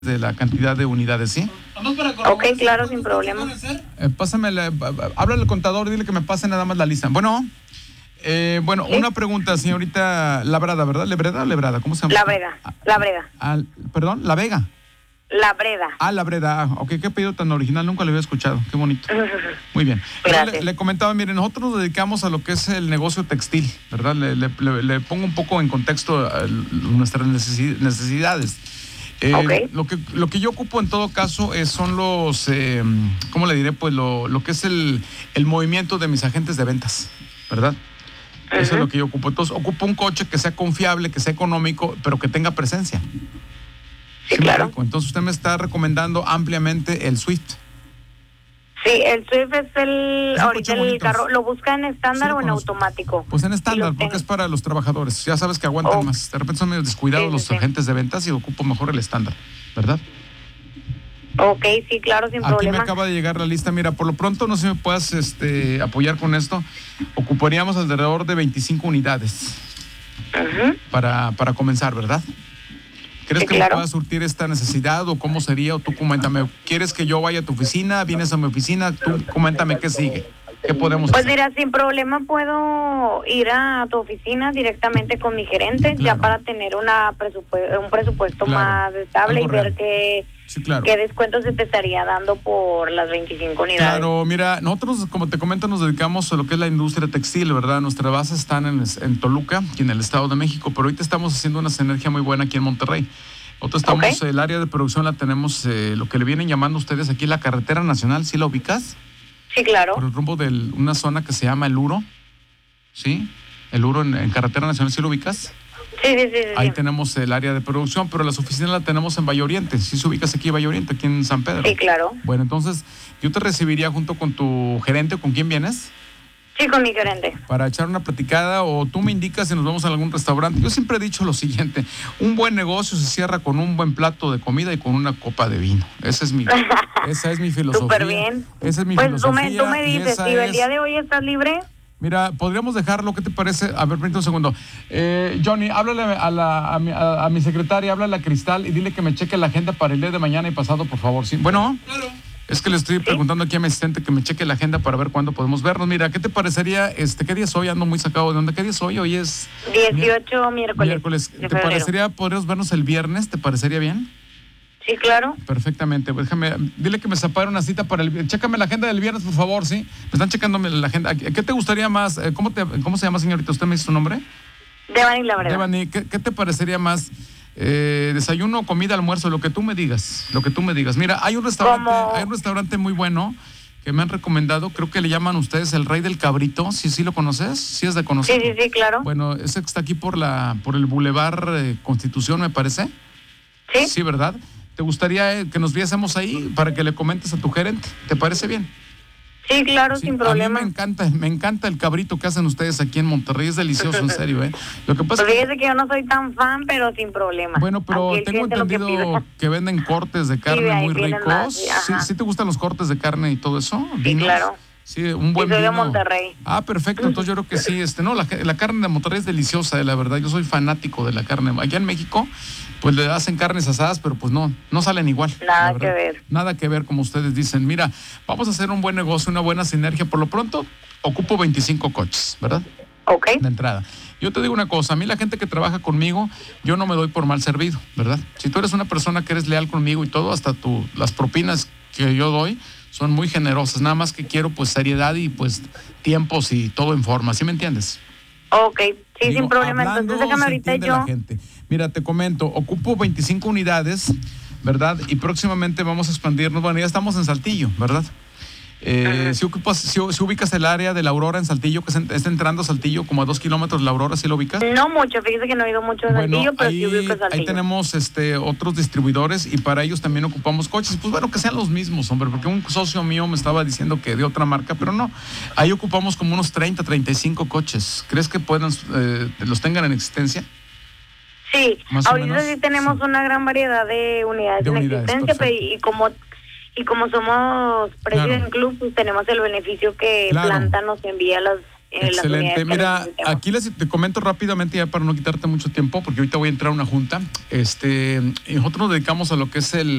de la cantidad de unidades, ¿sí? Ok, claro, sin problema. Háblale al contador, dile que me pase nada más la lista. Bueno, ¿sí? Una pregunta, señorita Labrada, ¿verdad? ¿Lebreda o Lebrada? ¿Cómo se llama? La Breda. Perdón, La Vega. La Breda. La Breda. Ok, qué pedido tan original, nunca lo había escuchado. Qué bonito. Muy bien. Le comentaba, miren, nosotros nos dedicamos a lo que es el negocio textil, ¿verdad? Le pongo un poco en contexto nuestras necesidades. Okay. Lo que yo ocupo en todo caso son los, ¿cómo le diré? Pues lo que es el movimiento de mis agentes de ventas, ¿verdad? Eso es lo que yo ocupo. Entonces, ocupo un coche que sea confiable, que sea económico, pero que tenga presencia. Sí, claro. Entonces, usted me está recomendando ampliamente el Swift. Sí, el Swift es ahorita el carro, ¿lo busca en estándar o en automático? Pues en estándar, porque es para los trabajadores. Ya sabes que aguantan más. De repente son medio descuidados los agentes de ventas y ocupo mejor el estándar, ¿verdad? Ok, sí, claro, sin problema. Aquí me acaba de llegar la lista. Mira, por lo pronto, no sé si me puedas apoyar con esto. Ocuparíamos alrededor de 25 unidades para comenzar, ¿verdad? ¿Crees que me pueda surtir esta necesidad o cómo sería? O tú coméntame, ¿quieres que yo vaya a tu oficina? ¿Vienes a mi oficina? Tú coméntame qué sigue. ¿Qué podemos hacer? Pues mira, sin problema puedo ir a tu oficina directamente con mi gerente, ya para tener un presupuesto más estable y ver qué descuento se te estaría dando por las 25 unidades. Claro, mira, nosotros, como te comento, nos dedicamos a lo que es la industria textil, ¿verdad? Nuestras bases están en Toluca y en el Estado de México, pero ahorita estamos haciendo una sinergia muy buena aquí en Monterrey. Nosotros estamos, el área de producción la tenemos, lo que le vienen llamando ustedes aquí la carretera nacional, ¿sí la ubicas? Sí, claro. Por el rumbo de una zona que se llama El Uro, ¿sí? El Uro en carretera nacional, ¿sí lo ubicas? Sí. Ahí tenemos el área de producción, pero las oficinas las tenemos en Valle Oriente. ¿Sí se ubicas aquí en Valle Oriente, aquí en San Pedro? Sí, claro. Bueno, entonces, yo te recibiría junto con tu gerente. ¿Con quién vienes? Sí, con mi gerente. Para echar una platicada, o tú me indicas si nos vamos a algún restaurante. Yo siempre he dicho lo siguiente: un buen negocio se cierra con un buen plato de comida y con una copa de vino. Esa es mi filosofía. Súper bien. Esa es mi filosofía. Tú me dices, si el día de hoy estás libre. Mira, podríamos dejarlo, ¿qué te parece? A ver, permítame un segundo. Johnny, háblale a mi secretaria, háblale a Cristal y dile que me cheque la agenda para el día de mañana y pasado, por favor. ¿Sí? Bueno, claro. Es que le estoy preguntando aquí a mi asistente que me cheque la agenda para ver cuándo podemos vernos. Mira, ¿qué te parecería? ¿Qué día es hoy? Ando muy sacado de onda. ¿Qué día es hoy? Hoy es 18 miércoles. ¿Te parecería, podríamos vernos el viernes? ¿Te parecería bien? Sí, claro. Perfectamente. Pues dile que me separe una cita para chécame la agenda del viernes, por favor, ¿sí? Me están checándome la agenda. ¿Qué te gustaría más? ¿Cómo se llama, señorita? ¿Usted me dice su nombre? Devani Labreda. Devani, ¿qué te parecería más? Desayuno, comida, almuerzo, lo que tú me digas. Mira, hay un restaurante muy bueno que me han recomendado, creo que le llaman ustedes el Rey del Cabrito. ¿Sí lo conoces? ¿Sí es de conocer? Sí, claro. Bueno, ese que está aquí por el Boulevard Constitución, me parece. Sí. Sí, ¿verdad? ¿Te gustaría que nos viésemos ahí para que le comentes a tu gerente? ¿Te parece bien? Sí, claro, sin problema. A mí me encanta el cabrito que hacen ustedes aquí en Monterrey, es delicioso, en serio, ¿eh? Lo que pasa fíjese que yo no soy tan fan, pero sin problema. Bueno, pero tengo entendido que venden cortes de carne muy ricos. ¿Sí te gustan los cortes de carne y todo eso? Sí, claro. Sí, un buen vino. Soy de Monterrey. Perfecto, entonces yo creo que sí. La carne de Monterrey es deliciosa, la verdad. Yo soy fanático de la carne. Allá en México, pues le hacen carnes asadas, pero pues no salen igual. Nada que ver. Nada que ver, como ustedes dicen. Mira, vamos a hacer un buen negocio, una buena sinergia. Por lo pronto, ocupo 25 coches, ¿verdad? Ok. De entrada. Yo te digo una cosa, a mí la gente que trabaja conmigo, yo no me doy por mal servido, ¿verdad? Si tú eres una persona que eres leal conmigo y todo, hasta las propinas que yo doy son muy generosas. Nada más que quiero pues seriedad y pues tiempos y todo en forma, ¿sí me entiendes? Ok, sí, sin problema. Entonces déjame ahorita yo. Mira, te comento, ocupo 25 unidades, ¿verdad? Y próximamente vamos a expandirnos. Bueno, ya estamos en Saltillo, ¿verdad? Si ubicas el área de la Aurora en Saltillo, que está entrando a Saltillo como a 2 kilómetros la Aurora, ¿sí lo ubicas? No mucho, fíjese que no he ido mucho a Saltillo, pero sí ubico Saltillo. Ahí tenemos otros distribuidores y para ellos también ocupamos coches. Pues bueno, que sean los mismos, hombre, porque un socio mío me estaba diciendo que de otra marca, pero no. Ahí ocupamos como unos 35 coches. ¿Crees que los tengan en existencia? Sí, ahorita sí tenemos una gran variedad de unidades en existencia, pero y como somos precio en club, pues tenemos el beneficio que Planta nos envía Excelente. Mira, aquí te comento rápidamente ya para no quitarte mucho tiempo, porque ahorita voy a entrar a una junta. Nosotros nos dedicamos a lo que es